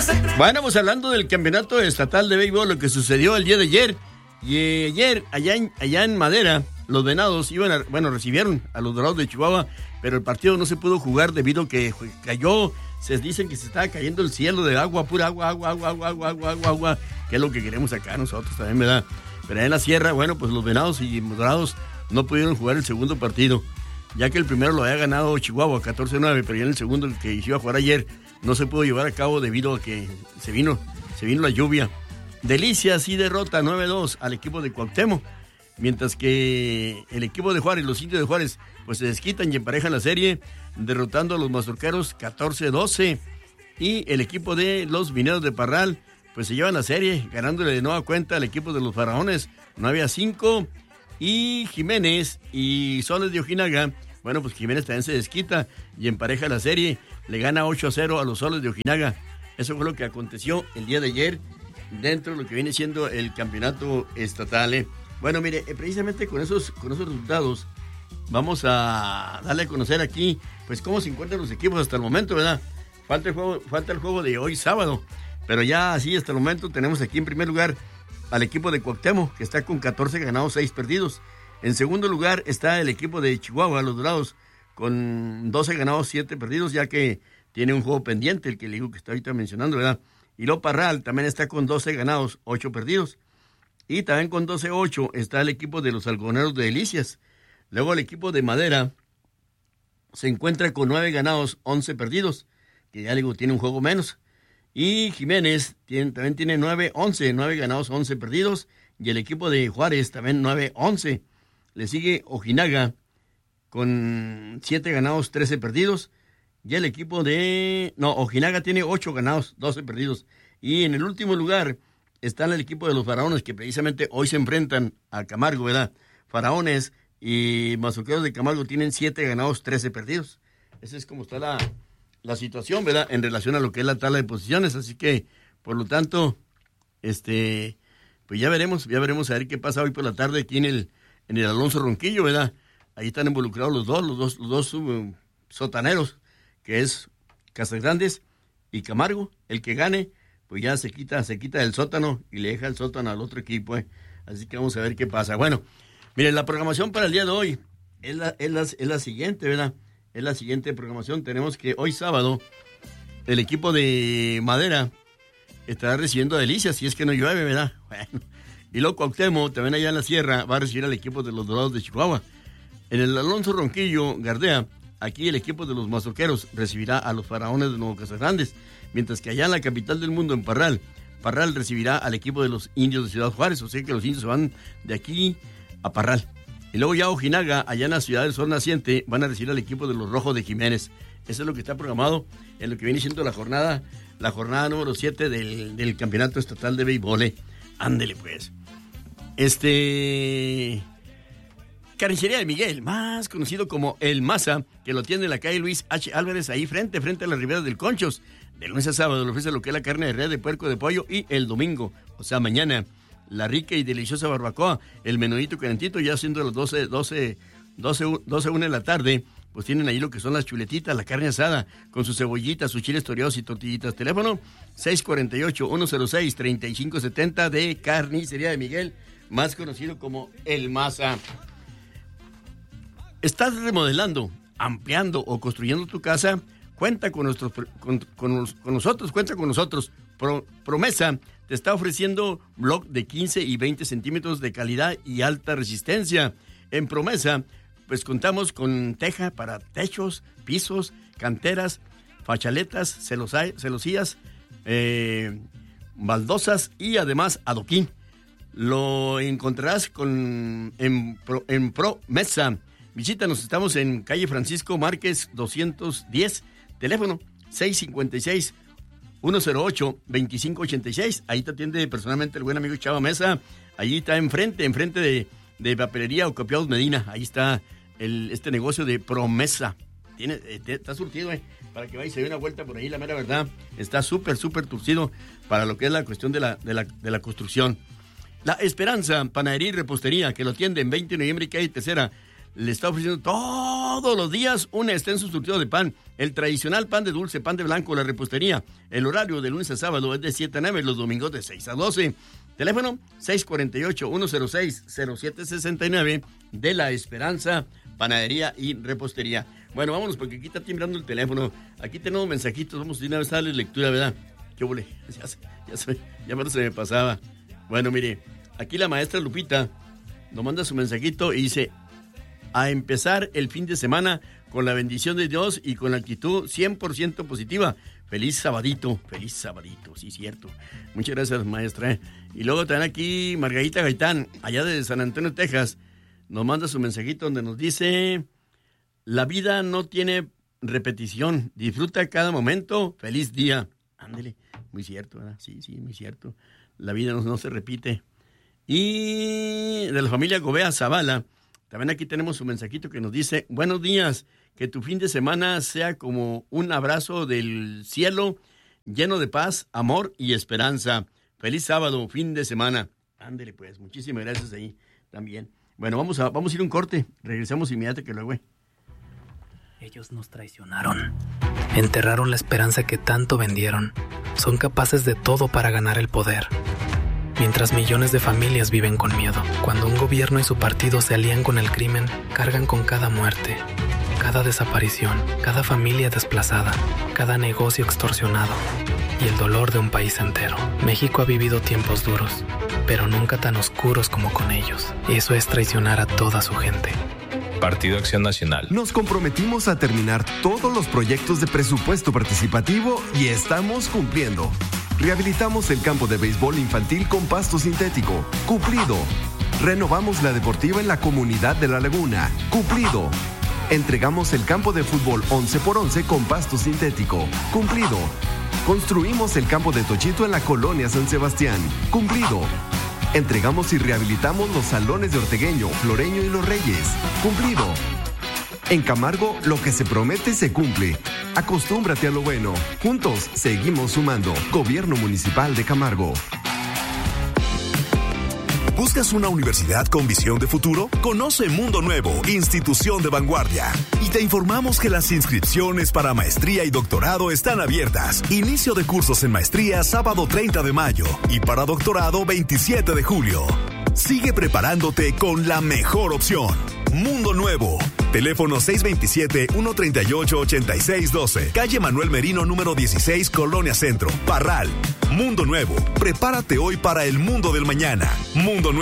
Bueno, pues hablando del campeonato estatal de béisbol, lo que sucedió el día de ayer. Y ayer, allá en Madera, los Venados recibieron a los Dorados de Chihuahua, pero el partido no se pudo jugar debido a que cayó. Se dicen que se estaba cayendo el cielo de agua, pura agua, que es lo que queremos acá nosotros también, ¿verdad? Pero allá en la sierra, bueno, pues los Venados y Dorados no pudieron jugar el segundo partido, ya que el primero lo había ganado Chihuahua 14-9, pero ya en el segundo, el que iba a jugar ayer, no se pudo llevar a cabo debido a que se vino la lluvia. Delicias y derrota 9-2 al equipo de Cuauhtémoc, mientras que el equipo de Juárez, los Indios de Juárez, pues se desquitan y emparejan la serie, derrotando a los Mazorqueros 14-12, y el equipo de los Mineros de Parral, pues se llevan la serie, ganándole de nueva cuenta al equipo de los Faraones 9-5, y Jiménez y Soles de Ojinaga, bueno, pues Jiménez también se desquita y empareja la serie, le gana 8-0 a los Soles de Ojinaga. Eso fue lo que aconteció el día de ayer dentro de lo que viene siendo el campeonato estatal. Bueno, mire, precisamente con esos resultados vamos a darle a conocer aquí, pues cómo se encuentran los equipos hasta el momento, ¿verdad? Falta el juego de hoy sábado, pero ya así hasta el momento tenemos aquí en primer lugar al equipo de Cuauhtémoc, que está con 14 ganados, 6 perdidos. En segundo lugar está el equipo de Chihuahua, los Dorados, con 12 ganados, 7 perdidos, ya que tiene un juego pendiente, el que le digo que está ahorita mencionando, ¿verdad? Y lo Parral también está con 12 ganados, 8 perdidos. Y también con 12-8 está el equipo de los Algodoneros de Delicias. Luego el equipo de Madera se encuentra con 9 ganados, 11 perdidos, que ya le digo, tiene un juego menos. Y Jiménez también tiene 9-11, 9 ganados, 11 perdidos. Y el equipo de Juárez también 9-11. Le sigue Ojinaga con 7 ganados, 13 perdidos. Y el equipo Ojinaga tiene 8 ganados, 12 perdidos. Y en el último lugar está el equipo de los Faraones, que precisamente hoy se enfrentan a Camargo, ¿verdad? Faraones y Mazorqueros de Camargo tienen 7 ganados, 13 perdidos. Esa es como está la situación, ¿verdad? En relación a lo que es la tabla de posiciones. Así que, por lo tanto, pues ya veremos a ver qué pasa hoy por la tarde aquí en el Alonso Ronquillo, ¿verdad? Ahí están involucrados los dos sotaneros, que es Casagrandes y Camargo. El que gane, pues ya se quita del sótano y le deja el sótano al otro equipo. Así que vamos a ver qué pasa. Bueno, miren, la programación para el día de hoy es la siguiente, ¿verdad? Es la siguiente programación. Tenemos que hoy sábado el equipo de Madera estará recibiendo a Delicias, si es que no llueve, ¿verdad? Bueno, y luego Cuauhtémoc, también allá en la sierra, va a recibir al equipo de los Dorados de Chihuahua. En el Alonso Ronquillo, Gardea, aquí el equipo de los Mazorqueros recibirá a los Faraones de Nuevo Casagrandes, mientras que allá en la capital del mundo, en Parral recibirá al equipo de los Indios de Ciudad Juárez, o sea que los indios se van de aquí a Parral. Y luego ya Ojinaga, allá en la ciudad del Sol Naciente, van a recibir al equipo de los Rojos de Jiménez. Eso es lo que está programado en lo que viene siendo la jornada número 7 del Campeonato Estatal de Béisbol. Ándele pues. Carnicería de Miguel, más conocido como El Maza, que lo tiene en la calle Luis H. Álvarez, ahí frente a las riberas del Conchos. De lunes a sábado le ofrece lo que es la carne de res, de puerco, de pollo, y el domingo, o sea mañana, la rica y deliciosa barbacoa, el menudito calentito, ya siendo las 12, 1 de la tarde, pues tienen ahí lo que son las chuletitas, la carne asada, con sus cebollitas, sus chiles toreados y tortillitas. Teléfono 648-106-3570 de Carnicería de Miguel, más conocido como El Maza. ¿Estás remodelando, ampliando o construyendo tu casa? Cuenta con nosotros. Promesa te está ofreciendo bloc de 15 y 20 centímetros de calidad y alta resistencia. En Promesa, pues contamos con teja para techos, pisos, canteras, fachaletas, celosías, baldosas y además adoquín. Lo encontrarás en Promesa. Visítanos, estamos en calle Francisco Márquez 210, teléfono 656-108-2586. Ahí te atiende personalmente el buen amigo Chava Mesa. Allí está enfrente de Papelería Ocopiados Medina. Ahí está este negocio de Promesa. Está surtido, para que vaya y se dé una vuelta por ahí, la mera verdad. Está súper turcido para lo que es la cuestión de la construcción. La Esperanza, panadería y repostería, que lo atiende en 20 de noviembre y calle Tercera. le está ofreciendo todos los días un extenso surtido de pan. El tradicional pan de dulce, pan de blanco, la repostería. El horario de lunes a sábado es de 7 a 9, los domingos de 6 a 12. Teléfono 648-106-0769 de La Esperanza, Panadería y Repostería. Bueno, vámonos porque aquí está timbrando el teléfono. Aquí tenemos mensajitos, vamos a una vez a darle lectura, ¿verdad? ¿Qué huele? Ya se me pasaba. Bueno, mire, aquí la maestra Lupita nos manda su mensajito y dice: a empezar el fin de semana con la bendición de Dios y con la actitud 100% positiva. Feliz sabadito, sí, cierto. Muchas gracias, maestra. Y luego también aquí Margarita Gaitán, allá de San Antonio, Texas, nos manda su mensajito donde nos dice: la vida no tiene repetición, disfruta cada momento, feliz día. Ándele, muy cierto, ¿verdad? Sí, muy cierto. La vida no se repite. Y de la familia Gobea Zavala, también aquí tenemos un mensajito que nos dice: buenos días, que tu fin de semana sea como un abrazo del cielo, lleno de paz, amor y esperanza. Feliz sábado, fin de semana. Ándele pues, muchísimas gracias ahí también. Bueno, vamos a ir a un corte, regresamos inmediatamente que luego. Ellos nos traicionaron, enterraron la esperanza que tanto vendieron. Son capaces de todo para ganar el poder. Mientras millones de familias viven con miedo, cuando un gobierno y su partido se alían con el crimen, cargan con cada muerte, cada desaparición, cada familia desplazada, cada negocio extorsionado y el dolor de un país entero. México ha vivido tiempos duros, pero nunca tan oscuros como con ellos. Eso es traicionar a toda su gente. Partido Acción Nacional. Nos comprometimos a terminar todos los proyectos de presupuesto participativo y estamos cumpliendo. Rehabilitamos el campo de béisbol infantil con pasto sintético. Cumplido. Renovamos la deportiva en la comunidad de La Laguna. Cumplido. Entregamos el campo de fútbol 11x11 con pasto sintético. Cumplido. Construimos el campo de Tochito en la colonia San Sebastián. Cumplido. Entregamos y rehabilitamos los salones de Ortegueño, Floreño y Los Reyes. Cumplido. En Camargo, lo que se promete se cumple. Acostúmbrate a lo bueno. Juntos seguimos sumando. Gobierno Municipal de Camargo. ¿Buscas una universidad con visión de futuro? Conoce Mundo Nuevo, institución de vanguardia. Y te informamos que las inscripciones para maestría y doctorado están abiertas. Inicio de cursos en maestría sábado 30 de mayo y para doctorado 27 de julio. Sigue preparándote con la mejor opción. Mundo Nuevo. Teléfono 627-138-8612. Calle Manuel Merino, número 16, Colonia Centro, Parral. Mundo Nuevo. Prepárate hoy para el mundo del mañana. Mundo Nuevo.